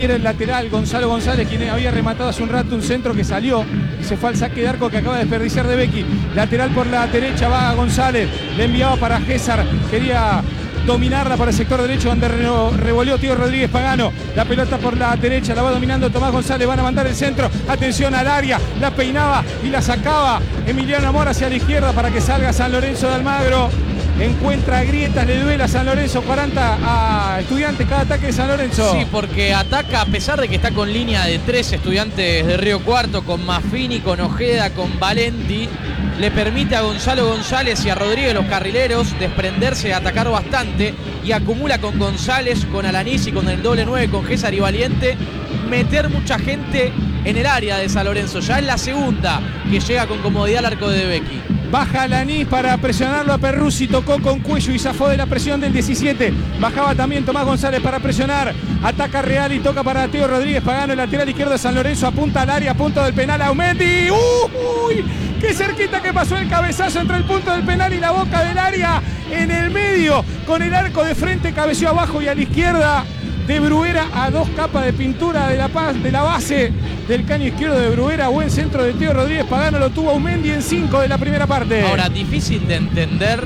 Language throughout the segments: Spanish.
era el lateral Gonzalo González, quien había rematado hace un rato un centro que salió y se fue al saque de arco que acaba de desperdiciar de Becky. Lateral por la derecha va a González, le enviaba para César, quería dominarla por el sector derecho donde revolvió Tío Rodríguez Pagano. La pelota por la derecha, la va dominando Tomás González, van a mandar el centro, atención al área, la peinaba y la sacaba Emiliano Amor hacia la izquierda para que salga San Lorenzo de Almagro. Encuentra grietas, le duele a San Lorenzo, 40 a Estudiantes cada ataque de San Lorenzo. Sí, porque ataca a pesar de que está con línea de 3 Estudiantes de Río Cuarto, con Maffini, con Ojeda, con Valenti. Le permite a Gonzalo González y a Rodríguez, los carrileros, desprenderse de atacar bastante, y acumula con González, con Alanís y con el doble 9, con César y Valiente, meter mucha gente en el área de San Lorenzo. Ya es la segunda que llega con comodidad al arco de Becky. Baja Alanís para presionarlo a Perruzzi, tocó con cuello y zafó de la presión del 17. Bajaba también Tomás González para presionar. Ataca Real y toca para Teo Rodríguez Pagano, el lateral izquierdo de San Lorenzo, apunta al área, punto del penal, Aumendi. ¡Uy! ¡Qué cerquita que pasó el cabezazo entre el punto del penal y la boca del área! En el medio, con el arco de frente, cabeció abajo y a la izquierda de Bruguera, a 2 capas de pintura de la base del caño izquierdo de Bruguera. Buen centro de Teo Rodríguez Pagano, lo tuvo Aumendi en 5 de la primera parte. Ahora, difícil de entender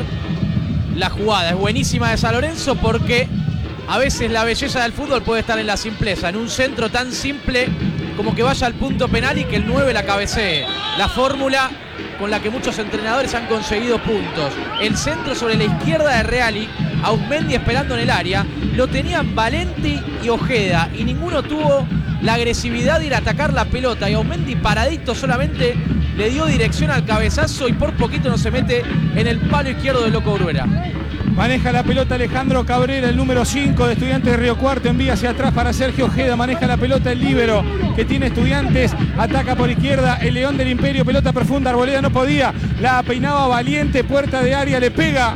la jugada. Es buenísima de San Lorenzo porque a veces la belleza del fútbol puede estar en la simpleza, en un centro tan simple como que vaya al punto penal y que el 9 la cabecee. La fórmula con la que muchos entrenadores han conseguido puntos. El centro sobre la izquierda de Reali, Aumendi esperando en el área, lo tenían Valenti y Ojeda y ninguno tuvo la agresividad de ir a atacar la pelota, y Aumendi paradito solamente le dio dirección al cabezazo y por poquito no se mete en el palo izquierdo del Loco Bruguera. Maneja la pelota Alejandro Cabrera, el número 5 de Estudiantes de Río Cuarto, envía hacia atrás para Sergio Ojeda, maneja la pelota el líbero que tiene Estudiantes, ataca por izquierda el León del Imperio, pelota profunda, Arboleda no podía, la peinaba Valiente, puerta de área, le pega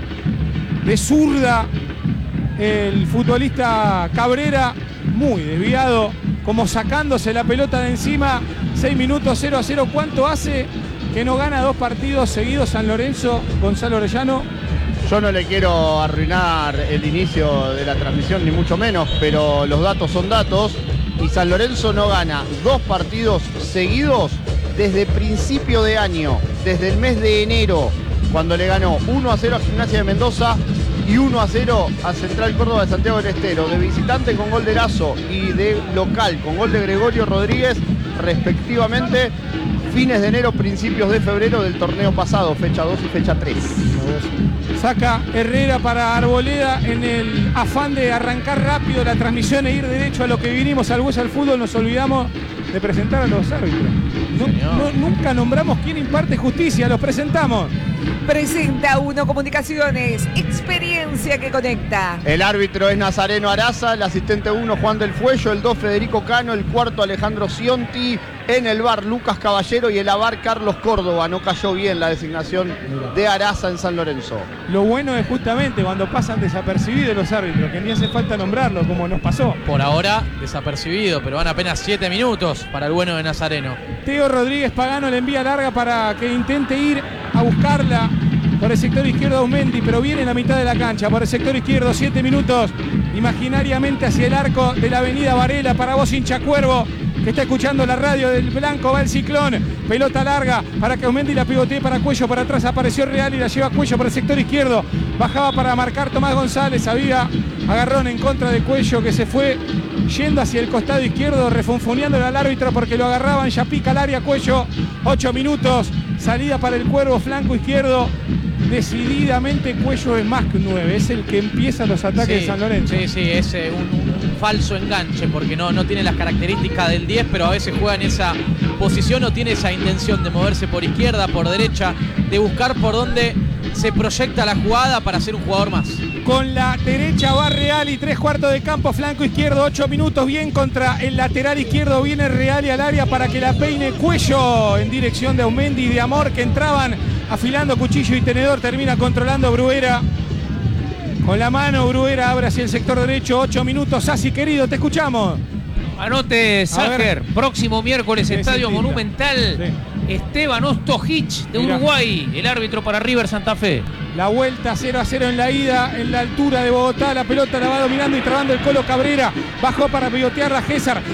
de zurda el futbolista Cabrera, muy desviado, como sacándose la pelota de encima. 6 minutos, 0-0, ¿cuánto hace que no gana 2 partidos seguidos San Lorenzo, Gonzalo Orellano? Yo no le quiero arruinar el inicio de la transmisión, ni mucho menos, pero los datos son datos, y San Lorenzo no gana 2 partidos seguidos desde principio de año, desde el mes de enero, cuando le ganó 1-0 a Gimnasia de Mendoza y 1-0 a Central Córdoba de Santiago del Estero, de visitante con gol de Lazo y de local con gol de Gregorio Rodríguez, respectivamente, fines de enero, principios de febrero del torneo pasado, fecha 2 y fecha 3. Saca Herrera para Arboleda en el afán de arrancar rápido la transmisión e ir derecho a lo que vinimos al hueso al fútbol. Nos olvidamos de presentar a los árbitros. Nunca nombramos quién imparte justicia, los presentamos. Presenta Uno Comunicaciones, experiencia que conecta. El árbitro es Nazareno Araza, el asistente 1 Juan del Fuello, el 2 Federico Cano, el 4 Alejandro Cionti, en el VAR Lucas Caballero y el AVAR Carlos Córdoba. No cayó bien la designación de Araza en San Lorenzo. Lo bueno es justamente cuando pasan desapercibidos los árbitros, que ni hace falta nombrarlo, como nos pasó. Por ahora desapercibido, pero van apenas 7 minutos para el bueno de Nazareno. Teo Rodríguez Pagano le envía larga para que intente ir a buscarla por el sector izquierdo Aumendi, pero viene en la mitad de la cancha, por el sector izquierdo, 7 minutos, imaginariamente hacia el arco de la avenida Varela, para vos hincha Cuervo, que está escuchando la radio del Blanco, va el Ciclón, pelota larga para que Aumendi la pivotee para Cuello, para atrás apareció Real y la lleva Cuello por el sector izquierdo, bajaba para marcar Tomás González, había agarrón en contra de Cuello que se fue yendo hacia el costado izquierdo, refunfuneándole al árbitro porque lo agarraban, ya pica al área Cuello, 8 minutos, salida para el Cuervo, flanco izquierdo. Decididamente Cuello es más que un 9, es el que empieza los ataques de San Lorenzo. Sí, es un falso enganche porque no tiene las características del 10, pero a veces juega en esa posición o tiene esa intención de moverse por izquierda, por derecha, de buscar por dónde se proyecta la jugada para ser un jugador más. Con la derecha va Real y 3/4 de campo, flanco izquierdo, 8 minutos, bien contra el lateral izquierdo, viene Real y al área para que la peine Cuello en dirección de Aumendi y de Amor, que entraban afilando cuchillo y tenedor, termina controlando Bruguera. Con la mano Bruguera abre hacia el sector derecho, 8 minutos. Sassi, querido, te escuchamos. Anote, Ságer, próximo miércoles, Estadio Monumental. Sí. Esteban Ostojic de Uruguay, el árbitro para River Santa Fe. La vuelta 0-0 en la ida, en la altura de Bogotá. La pelota la va dominando y trabando el Colo Cabrera. Bajó para pivotearla César.